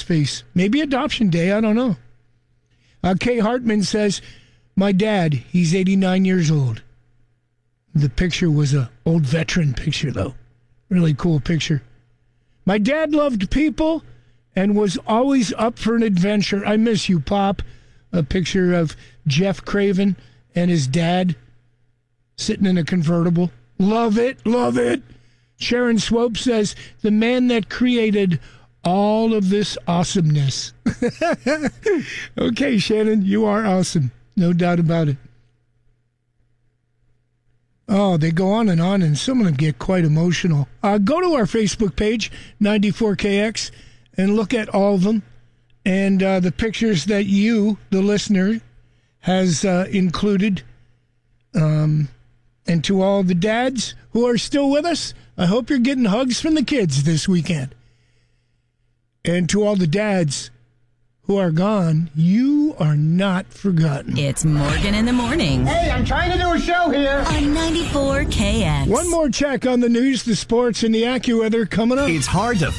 face. Maybe adoption day, I don't know. Kay Hartman says, my dad, he's 89 years old. The picture was an old veteran picture, though. Really cool picture. My dad loved people and was always up for an adventure. I miss you, Pop. A picture of Jeff Craven and his dad sitting in a convertible. Love it, love it. Sharon Swope says, the man that created all of this awesomeness. Okay, Shannon, you are awesome. No doubt about it. Oh, they go on, and some of them get quite emotional. Go to our Facebook page, 94KX, and look at all of them. And the pictures that you, the listener, has included. And to all the dads who are still with us, I hope you're getting hugs from the kids this weekend. And to all the dads who are gone, you are not forgotten. It's Morgan in the Morning. Hey, I'm trying to do a show here. On 94KX. One more check on the news, the sports, and the AccuWeather coming up. It's hard to